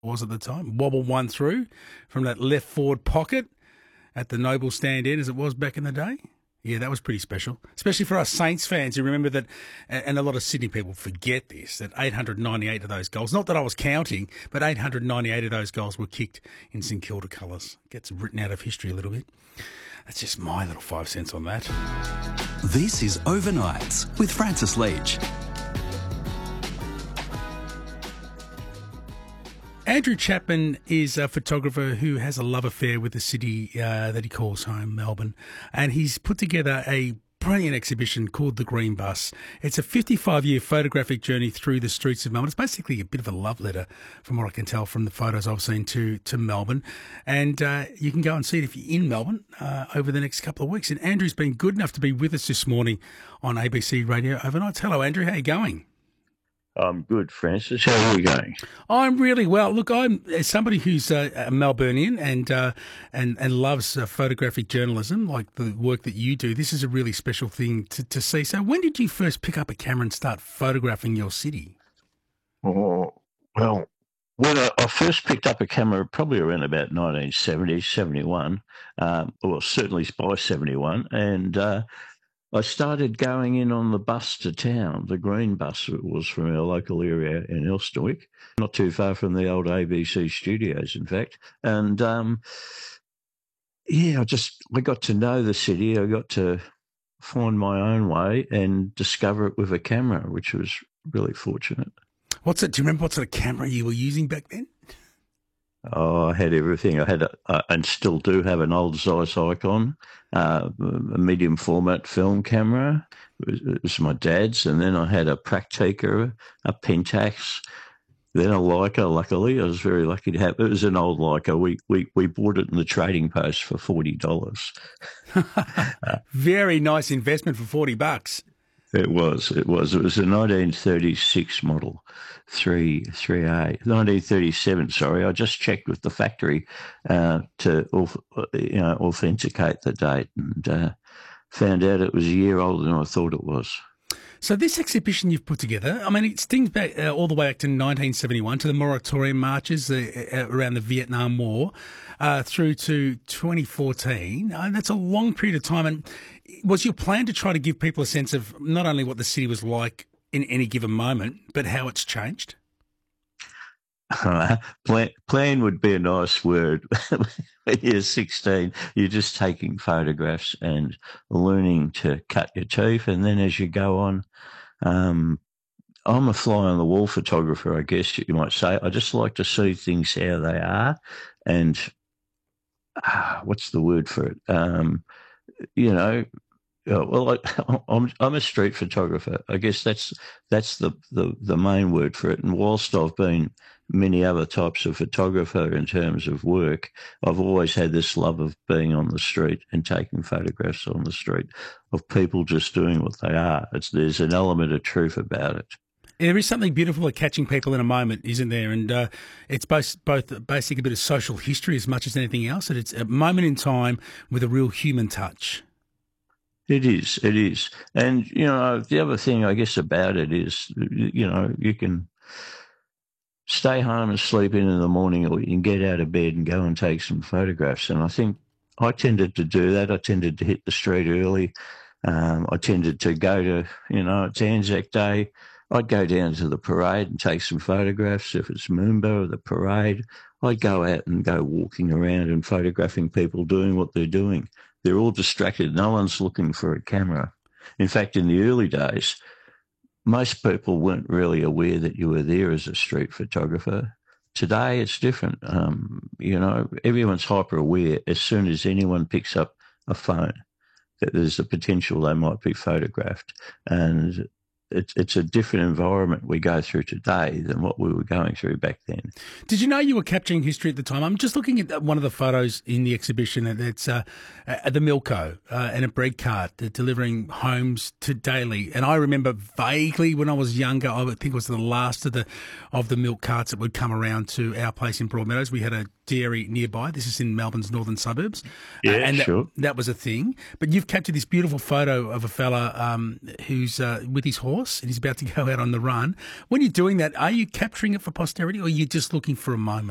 was at the time. Wobble one through from that left forward pocket at the Noble stand end as it was back in the day. Yeah, that was pretty special, especially for us Saints fans who remember that, and a lot of Sydney people forget this, that 898 of those goals, not that I was counting, but 898 of those goals were kicked in St Kilda colours. Gets written out of history a little bit. That's just my little 5 cents on that. This is Overnights with Francis Leach. Andrew Chapman is a photographer who has a love affair with the city that he calls home, Melbourne, and he's put together a brilliant exhibition called The Green Bus. It's a 55-year photographic journey through the streets of Melbourne. It's basically a bit of a love letter, from what I can tell from the photos I've seen, to Melbourne. And you can go and see it if you're in Melbourne over the next couple of weeks. And Andrew's been good enough to be with us this morning on ABC Radio Overnights. Hello, Andrew. How are you going? I'm good, Francis. How are you going? I'm really well. Look, I'm as somebody who's a Melburnian and loves photographic journalism, like the work that you do. This is a really special thing to see. So, when did you first pick up a camera and start photographing your city? Oh, well, when I first picked up a camera, probably around about 1970, 71, well, certainly by 71, and I started going in on the bus to town, the green bus. It was from our local area in Elsternwick, not too far from the old ABC studios, in fact. And, I got to know the city. I got to find my own way and discover it with a camera, which was really fortunate. Do you remember what sort of camera you were using back then? Oh, I had everything. I had, and still do have, an old Zeiss Icon, a medium format film camera. It was my dad's, and then I had a Praktica, a Pentax, then a Leica. Luckily, I was very lucky to have. It was an old Leica. We bought it in the Trading Post for $40. Very nice investment for $40. It was a 1936 model, 3A, 1937. Sorry, I just checked with the factory to authenticate the date, and found out it was a year older than I thought it was. So this exhibition you've put together, I mean, it stings back all the way back to 1971, to the moratorium marches around the Vietnam War, through to 2014. That's a long period of time. And was your plan to try to give people a sense of not only what the city was like in any given moment, but how it's changed? Plan would be a nice word. When you're 16, you're just taking photographs and learning to cut your teeth. And then as you go on, I'm a fly-on-the-wall photographer, I guess you might say. I just like to see things how they are. And what's the word for it? I'm a street photographer. I guess that's the main word for it. And whilst I've been many other types of photographer in terms of work, I've always had this love of being on the street and taking photographs on the street of people just doing what they are. There's an element of truth about it. There is something beautiful at catching people in a moment, isn't there? And it's both basically a bit of social history as much as anything else. And it's a moment in time with a real human touch. It is. And, the other thing, I guess, about it is, you can stay home and sleep in the morning, or you can get out of bed and go and take some photographs. And I think I tended to do that. I tended to hit the street early. I tended to go to, it's Anzac Day. I'd go down to the parade and take some photographs. If it's Moomba or the parade, I'd go out and go walking around and photographing people doing what they're doing. They're all distracted. No one's looking for a camera. In fact, in the early days, most people weren't really aware that you were there as a street photographer. Today, it's different. Everyone's hyper aware as soon as anyone picks up a phone that there's a potential they might be photographed. And it's a different environment we go through today than what we were going through back then. Did you know you were capturing history at the time? I'm just looking at one of the photos in the exhibition, and it's at the Milko and a bread cart delivering homes to Daly. And I remember vaguely when I was younger, I would think it was the last of the milk carts that would come around to our place in Broadmeadows. We had a dairy nearby. This is in Melbourne's northern suburbs. Yeah, and sure. That was a thing. But you've captured this beautiful photo of a fella who's with his horse and he's about to go out on the run. When you're doing that, are you capturing it for posterity, or are you just looking for a moment?